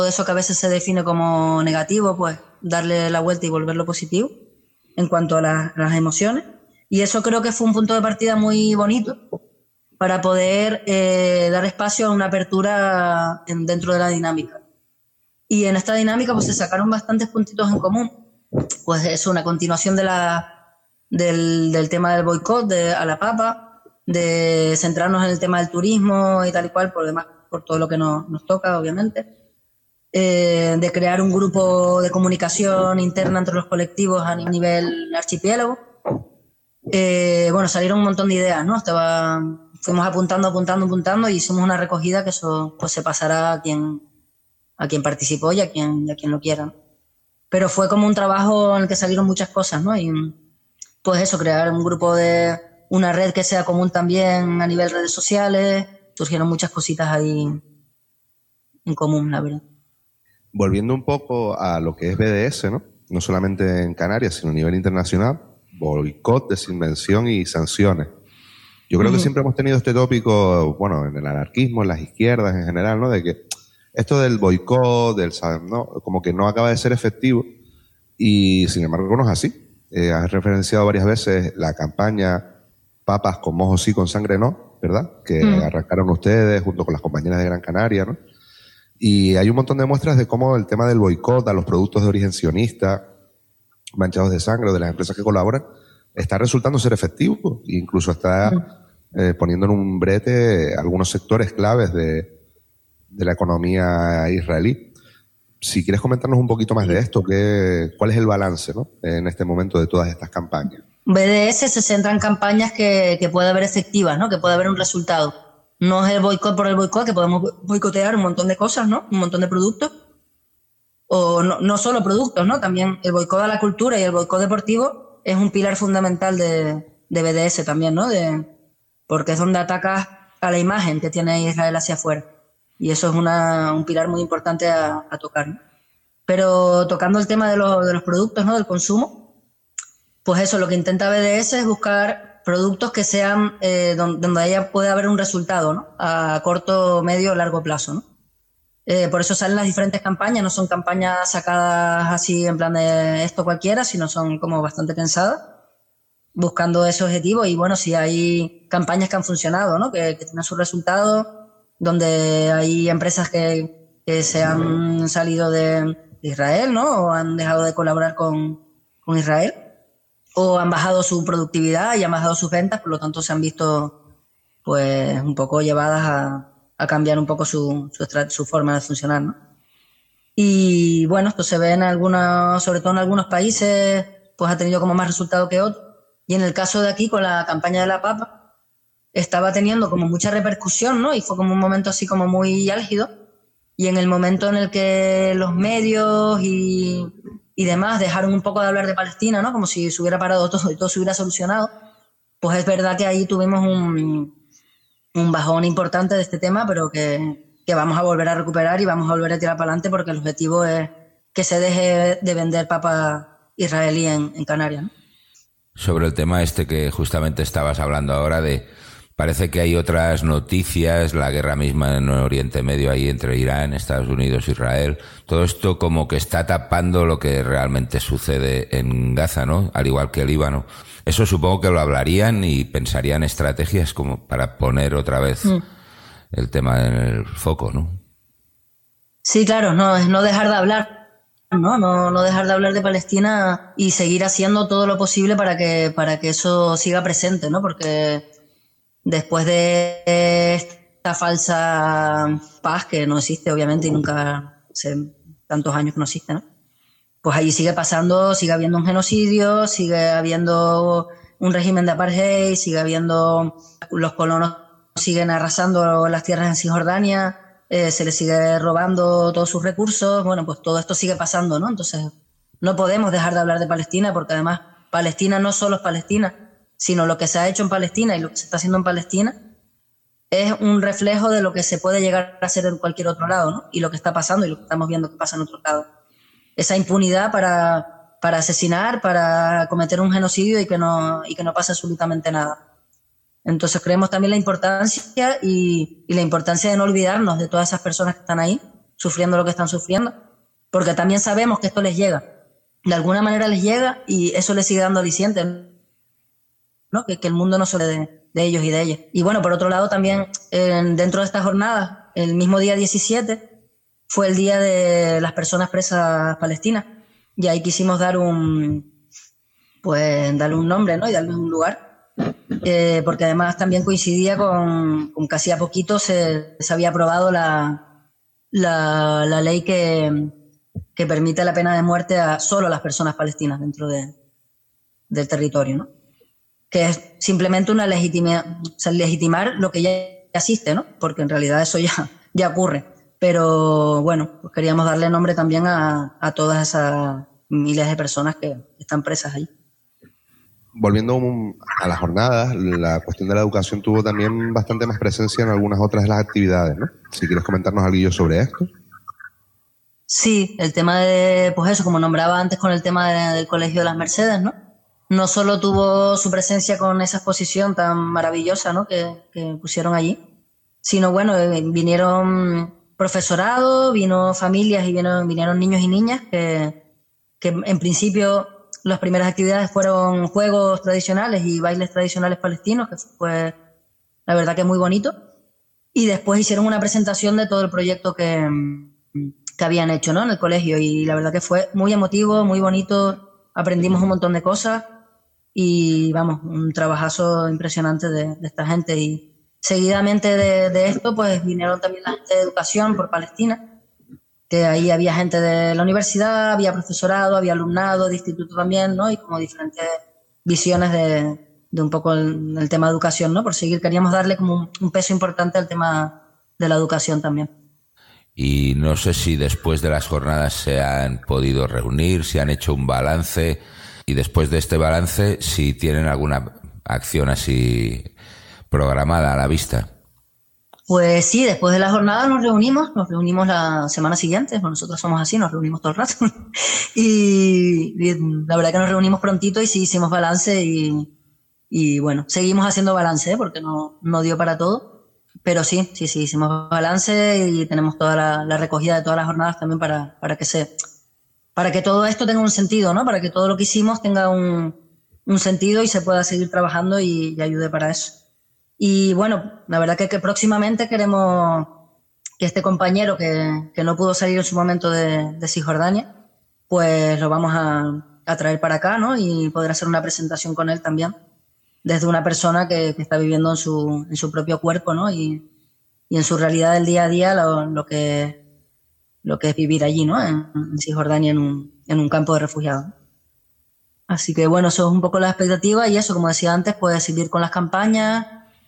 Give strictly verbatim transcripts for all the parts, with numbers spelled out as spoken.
eso que a veces se define como negativo, pues darle la vuelta y volverlo positivo en cuanto a la, las emociones. Y eso creo que fue un punto de partida muy bonito para poder eh, dar espacio a una apertura en, dentro de la dinámica. Y en esta dinámica pues se sacaron bastantes puntitos en común. Pues es una continuación de la, del, del tema del boicot de, a la papa, de centrarnos en el tema del turismo y tal y cual, por, demás, por todo lo que nos, nos toca, obviamente. Eh, de crear un grupo de comunicación interna entre los colectivos a nivel archipiélago. Eh, bueno, salieron un montón de ideas, ¿no? Estaba, fuimos apuntando, apuntando, apuntando y hicimos una recogida que eso pues se pasará a quien, a quien participó y a quien, y a quien lo quiera. Pero fue como un trabajo en el que salieron muchas cosas, ¿no? Y pues eso, crear un grupo de una red que sea común también a nivel redes sociales. Surgieron muchas cositas ahí en común, la verdad. Volviendo un poco a lo que es B D S, ¿no? No solamente en Canarias, sino a nivel internacional, boicot, desinvención y sanciones. Yo creo uh-huh. que siempre hemos tenido este tópico, bueno, en el anarquismo, en las izquierdas en general, ¿no? De que esto del boicot, del, ¿no? Como que no acaba de ser efectivo y sin embargo no es así. Eh, has referenciado varias veces la campaña Papas con mojo sí, con sangre no, ¿verdad? Que uh-huh. arrancaron ustedes junto con las compañeras de Gran Canaria, ¿no? Y hay un montón de muestras de cómo el tema del boicot a los productos de origen sionista, manchados de sangre o de las empresas que colaboran, está resultando ser efectivo. E incluso está eh, poniendo en un brete algunos sectores claves de, de la economía israelí. Si quieres comentarnos un poquito más de esto, ¿qué, ¿cuál es el balance, ¿no? en este momento de todas estas campañas? B D S se centra en campañas que, que puede haber efectivas, ¿no? Que puede haber un resultado. No es el boicot por el boicot, que podemos boicotear un montón de cosas, ¿no? Un montón de productos. O no, no solo productos, ¿no? También el boicot a la cultura y el boicot deportivo es un pilar fundamental de, de B D S también, ¿no? De, porque es donde atacas a la imagen que tiene Israel hacia afuera. Y eso es una, un pilar muy importante a, a tocar, ¿no? Pero tocando el tema de, lo, de los productos, ¿no? Del consumo, pues eso, lo que intenta B D S es buscar productos que sean eh, donde, donde haya, puede haber un resultado, ¿no? A corto, medio o largo plazo, ¿no? Eh, por eso salen las diferentes campañas, no son campañas sacadas así en plan de esto cualquiera, sino son como bastante pensadas, buscando ese objetivo. Y bueno, si hay campañas que han funcionado, ¿no? Que, que tienen sus resultados, donde hay empresas que, que se han salido de Israel, ¿no? O han dejado de colaborar con, con Israel, o han bajado su productividad y han bajado sus ventas, por lo tanto se han visto pues un poco llevadas a, a cambiar un poco su, su, su forma de funcionar, ¿no? Y bueno, esto se ve en algunos, sobre todo en algunos países, pues ha tenido como más resultado que otros. Y en el caso de aquí, con la campaña de la papa, estaba teniendo como mucha repercusión, ¿no? Y fue como un momento así como muy álgido. Y en el momento en el que los medios y, y demás dejaron un poco de hablar de Palestina, ¿no? Como si se hubiera parado todo y todo se hubiera solucionado, pues es verdad que ahí tuvimos un, un bajón importante de este tema, pero que, que vamos a volver a recuperar y vamos a volver a tirar para adelante, porque el objetivo es que se deje de vender papa israelí en, en Canarias, ¿no? Sobre el tema este que justamente estabas hablando ahora de... Parece que hay otras noticias, la guerra misma en Oriente Medio ahí entre Irán, Estados Unidos, Israel. Todo esto como que está tapando lo que realmente sucede en Gaza, ¿no? Al igual que el Líbano. Eso supongo que lo hablarían y pensarían estrategias como para poner otra vez mm. el tema en el foco, ¿no? Sí, claro, no, es no dejar de hablar, ¿no? No, no dejar de hablar de Palestina y seguir haciendo todo lo posible para que, para que eso siga presente, ¿no? Porque después de esta falsa paz que no existe, obviamente, y nunca hace tantos años que no existe, ¿no? Pues allí sigue pasando, sigue habiendo un genocidio, sigue habiendo un régimen de apartheid, sigue habiendo, los colonos siguen arrasando las tierras en Cisjordania, eh, se les sigue robando todos sus recursos. Bueno, pues todo esto sigue pasando, ¿no? Entonces no podemos dejar de hablar de Palestina, porque además Palestina no solo es Palestina, sino lo que se ha hecho en Palestina y lo que se está haciendo en Palestina es un reflejo de lo que se puede llegar a hacer en cualquier otro lado, ¿no? Y lo que está pasando y lo que estamos viendo que pasa en otros lados. Esa impunidad para, para asesinar, para cometer un genocidio y que no, y que no pase absolutamente nada. Entonces creemos también la importancia y, y la importancia de no olvidarnos de todas esas personas que están ahí sufriendo lo que están sufriendo, porque también sabemos que esto les llega, de alguna manera les llega y eso les sigue dando aliciente, ¿no? Que, que el mundo no solo de, de ellos y de ellas. Y bueno, por otro lado también eh, dentro de estas jornadas, el mismo día diecisiete fue el día de las personas presas palestinas y ahí quisimos dar un, pues darle un nombre, ¿no? Y darle un lugar. Eh, porque además también coincidía con, con casi a poquito se, se había aprobado la, la, la ley que, que permite la pena de muerte a solo a las personas palestinas dentro de, del territorio, ¿no? Que es simplemente una legitima, o sea, legitimar lo que ya existe, ¿no? Porque en realidad eso ya, ya ocurre. Pero bueno, pues queríamos darle nombre también a, a todas esas miles de personas que están presas ahí. Volviendo a las jornadas, la cuestión de la educación tuvo también bastante más presencia en algunas otras de las actividades, ¿no? Si quieres comentarnos algo sobre esto. Sí, el tema de, pues eso, como nombraba antes con el tema de, del Colegio de las Mercedes, ¿no? No solo tuvo su presencia con esa exposición tan maravillosa, ¿no? que, que pusieron allí, sino bueno, vinieron profesorado, vino familias y vinieron, vinieron niños y niñas que, que en principio las primeras actividades fueron juegos tradicionales y bailes tradicionales palestinos, que fue la verdad que muy bonito, y después hicieron una presentación de todo el proyecto que, que habían hecho, ¿no? En el colegio, y la verdad que fue muy emotivo, muy bonito, aprendimos un montón de cosas y vamos, un trabajazo impresionante de, de esta gente. Y seguidamente de, de esto pues vinieron también la gente de educación por Palestina, que ahí había gente de la universidad, había profesorado, había alumnado de instituto también, ¿no? Y como diferentes visiones de, de un poco el, el tema de educación, ¿no? Por seguir, queríamos darle como un, un peso importante al tema de la educación también. Y no sé si después de las jornadas se han podido reunir, si han hecho un balance, y después de este balance, si tienen alguna acción así programada a la vista. Pues sí, después de la jornada nos reunimos, nos reunimos la semana siguiente, bueno, nosotros somos así, nos reunimos todo el rato, y, y la verdad que nos reunimos prontito y sí hicimos balance y, y bueno, seguimos haciendo balance, ¿eh? Porque no, no dio para todo, pero sí, sí, sí, hicimos balance y tenemos toda la, la recogida de todas las jornadas también para, para que se, para que todo esto tenga un sentido, ¿no? Para que todo lo que hicimos tenga un, un sentido y se pueda seguir trabajando y, y ayude para eso. Y bueno, la verdad que, que próximamente queremos que este compañero que, que no pudo salir en su momento de, de Cisjordania, pues lo vamos a, a traer para acá, ¿no? Y poder hacer una presentación con él también, desde una persona que, que está viviendo en su, en su propio cuerpo, ¿no? Y, y en su realidad del día a día lo, lo, que, lo que es vivir allí, ¿no? En, en Cisjordania, en un, en un campo de refugiados. Así que bueno, eso es un poco la expectativa y eso, como decía antes, pues seguir con las campañas,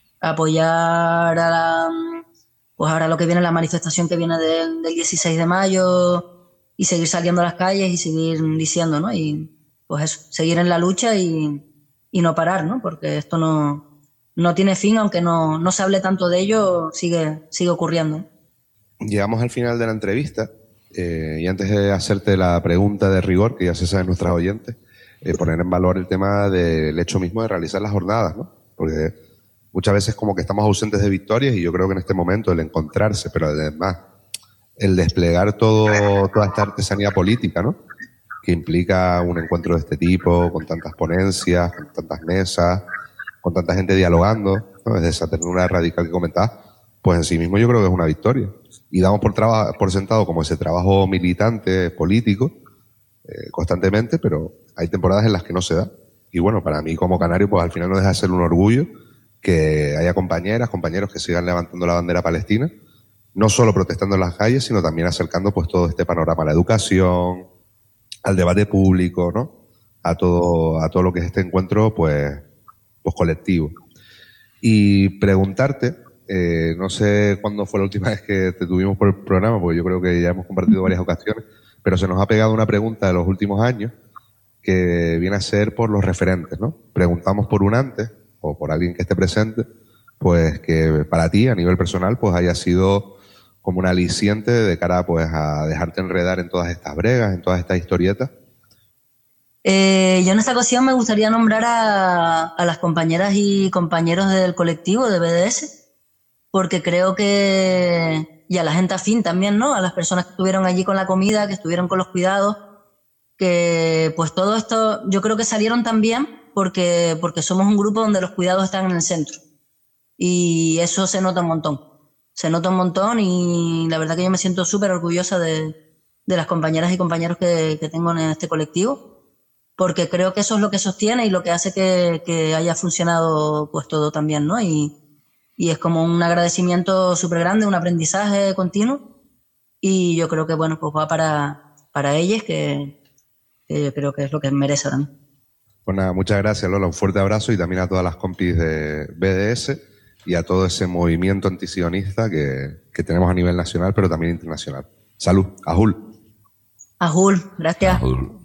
apoyar a la, pues ahora lo que viene, la manifestación que viene del, del dieciséis de mayo y seguir saliendo a las calles y seguir diciendo, ¿no? Y pues eso, seguir en la lucha y, y no parar, ¿no? Porque esto no, no tiene fin, aunque no, no se hable tanto de ello, sigue, sigue ocurriendo. Llegamos al final de la entrevista eh, y antes de hacerte la pregunta de rigor, que ya se sabe nuestras oyentes, eh, poner en valor el tema del hecho mismo de realizar las jornadas, ¿no? Porque muchas veces como que estamos ausentes de victorias y yo creo que en este momento el encontrarse, pero además el desplegar todo, toda esta artesanía política, ¿no? Que implica un encuentro de este tipo, con tantas ponencias, con tantas mesas, con tanta gente dialogando, ¿no? Desde esa ternura radical que comentabas, pues en sí mismo yo creo que es una victoria. Y damos por, traba, por sentado como ese trabajo militante, político, eh, constantemente, pero hay temporadas en las que no se da. Y bueno, para mí como canario, pues al final no deja de ser un orgullo que haya compañeras, compañeros que sigan levantando la bandera palestina, no solo protestando en las calles, sino también acercando pues todo este panorama a la educación, al debate público, ¿no? A todo, a todo lo que es este encuentro, pues, pues colectivo. Y preguntarte, eh, no sé cuándo fue la última vez que te tuvimos por el programa, porque yo creo que ya hemos compartido varias ocasiones, pero se nos ha pegado una pregunta de los últimos años que viene a ser por los referentes, ¿no? Preguntamos por un antes, o por alguien que esté presente, pues que para ti, a nivel personal, pues haya sido como un aliciente de cara pues a dejarte enredar en todas estas bregas, en todas estas historietas. Eh, yo en esta ocasión me gustaría nombrar a, a las compañeras y compañeros del colectivo de B D S, porque creo que, y a la gente afín también, ¿no? A las personas que estuvieron allí con la comida, que estuvieron con los cuidados, que pues todo esto yo creo que salieron también porque, porque somos un grupo donde los cuidados están en el centro. Y eso se nota un montón. Se nota un montón y la verdad que yo me siento súper orgullosa de, de las compañeras y compañeros que, que tengo en este colectivo, porque creo que eso es lo que sostiene y lo que hace que, que haya funcionado pues todo también, ¿no? Y, y es como un agradecimiento súper grande, un aprendizaje continuo, y yo creo que, bueno, pues va para, para ellas, que, que yo creo que es lo que merece ahora mismo. Pues nada, muchas gracias, Lola, un fuerte abrazo y también a todas las compis de B D S y a todo ese movimiento antisionista que, que tenemos a nivel nacional, pero también internacional. Salud, Ajul. Ajul, gracias. Ajul.